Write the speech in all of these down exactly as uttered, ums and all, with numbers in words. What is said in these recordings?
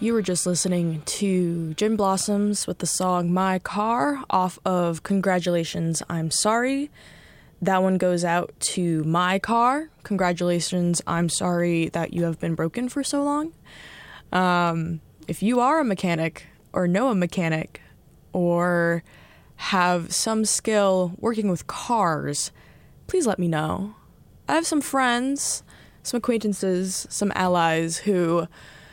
You were just listening to Gin Blossoms with the song My Car off of Congratulations, I'm Sorry. That one goes out to My Car. Congratulations, I'm sorry that you have been broken for so long. Um, if you are a mechanic or know a mechanic or have some skill working with cars, please let me know. I have some friends, some acquaintances, some allies who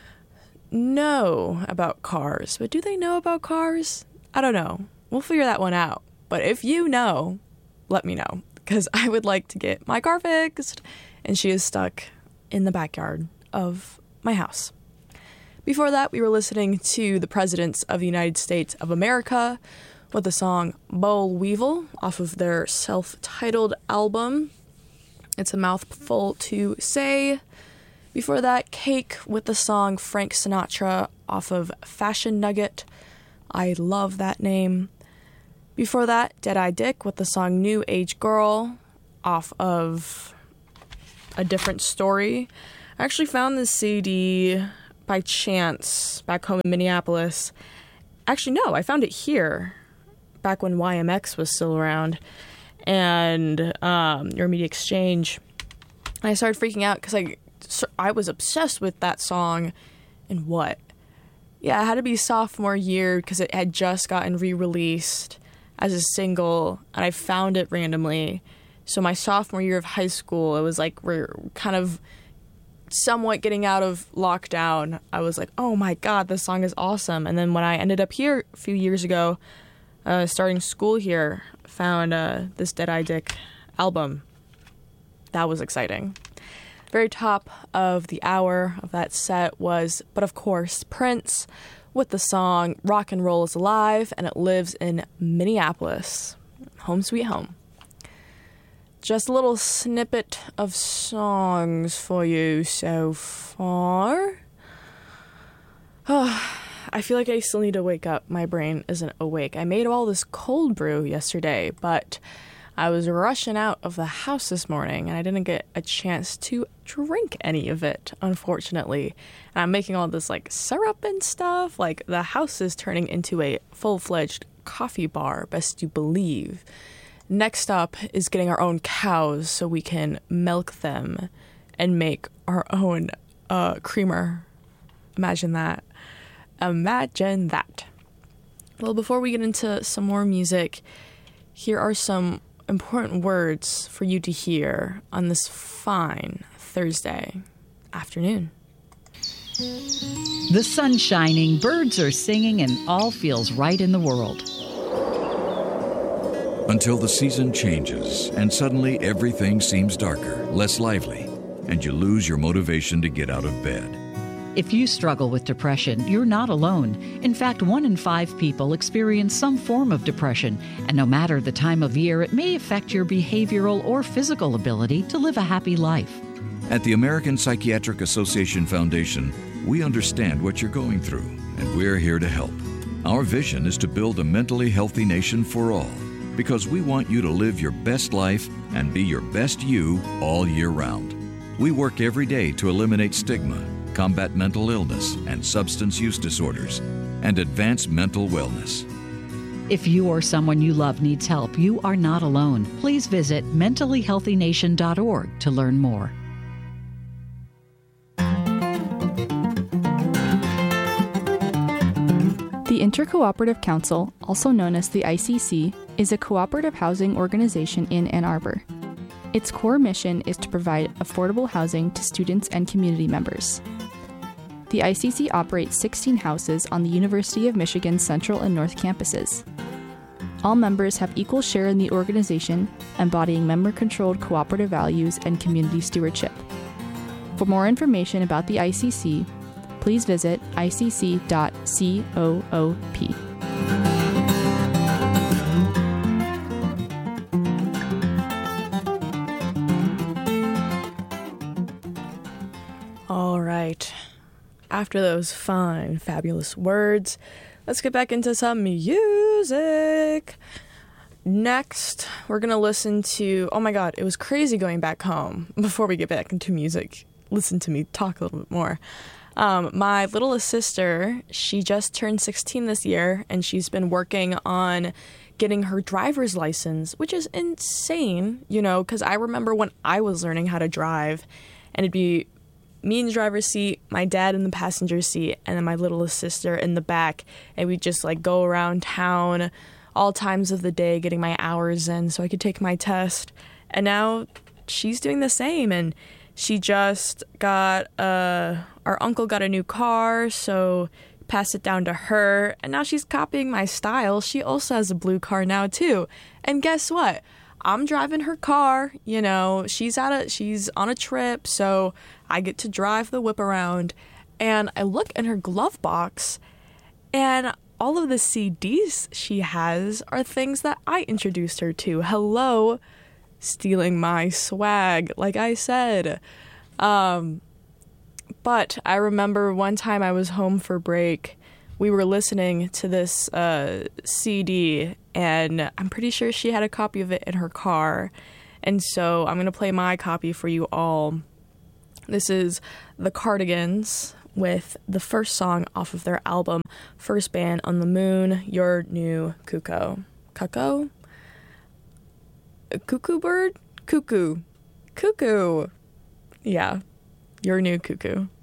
know about cars, but do they know about cars? I don't know. We'll figure that one out. But if you know, let me know, because I would like to get my car fixed, and she is stuck in the backyard of my house. Before that, we were listening to the Presidents of the United States of America with the song Boll Weevil off of their self-titled album. It's a mouthful to say. Before that, Cake with the song Frank Sinatra off of Fashion Nugget. I love that name. Before that, Dead-Eye Dick with the song New Age Girl off of A Different Story. I actually found this C D by chance back home in Minneapolis. Actually, no, I found it here back when Y M X was still around and um, your Media Exchange. And I started freaking out because I... So I was obsessed with that song in what? Yeah, it had to be sophomore year because it had just gotten re-released as a single, and I found it randomly. So my sophomore year of high school, it was like we're kind of somewhat getting out of lockdown. I was like, oh my God, this song is awesome. And then when I ended up here a few years ago, uh, starting school here, found uh, this Dead-Eye Dick album. That was exciting. Very top of the hour of that set was, but of course, Prince with the song Rock and Roll is Alive, and it lives in Minneapolis. Home sweet home. Just a little snippet of songs for you so far. Oh, I feel like I still need to wake up. My brain isn't awake. I made all this cold brew yesterday, but I was rushing out of the house this morning, and I didn't get a chance to drink any of it, unfortunately. And I'm making all this, like, syrup and stuff. Like, the house is turning into a full-fledged coffee bar, best you believe. Next up is getting our own cows so we can milk them and make our own uh, creamer. Imagine that. Imagine that. Well, before we get into some more music, here are some important words for you to hear on this fine Thursday afternoon. The sun's shining, birds are singing, and all feels right in the world. Until the season changes and suddenly everything seems darker, less lively, and you lose your motivation to get out of bed. If you struggle with depression, you're not alone. In fact, one in five people experience some form of depression, and no matter the time of year, it may affect your behavioral or physical ability to live a happy life. At the American Psychiatric Association Foundation, we understand what you're going through, and we're here to help. Our vision is to build a mentally healthy nation for all, because we want you to live your best life and be your best you all year round. We work every day to eliminate stigma, combat mental illness and substance use disorders, and advance mental wellness. If you or someone you love needs help, you are not alone. Please visit mentally healthy nation dot org to learn more. The Intercooperative Council, also known as the I C C, is a cooperative housing organization in Ann Arbor. Its core mission is to provide affordable housing to students and community members. The I C C operates sixteen houses on the University of Michigan's Central and North campuses. All members have equal share in the organization, embodying member-controlled cooperative values and community stewardship. For more information about the I C C, please visit I C C dot coop. All right. After those fine, fabulous words, let's get back into some music. Next, we're going to listen to, oh my God, it was crazy going back home. Before we get back into music, listen to me talk a little bit more. Um, my littlest sister, she just turned sixteen this year, and she's been working on getting her driver's license, which is insane, you know, because I remember when I was learning how to drive, and it'd be me in the driver's seat, my dad in the passenger seat, and then my littlest sister in the back, and we'd just, like, go around town all times of the day getting my hours in so I could take my test. And now she's doing the same, and she just got, uh, our uncle got a new car, so passed it down to her, and now she's copying my style. She also has a blue car now, too. And guess what? I'm driving her car, you know, she's at a, she's on a trip, so I get to drive the whip around, and I look in her glove box, and all of the C Ds she has are things that I introduced her to. Hello, stealing my swag, like I said. Um, but I remember one time I was home for break, we were listening to this uh, C D, and I'm pretty sure she had a copy of it in her car. And so I'm going to play my copy for you all. This is The Cardigans with the first song off of their album, First Band on the Moon, Your New Cuckoo. Cuckoo? A cuckoo bird? Cuckoo. Cuckoo. Yeah, Your New Cuckoo.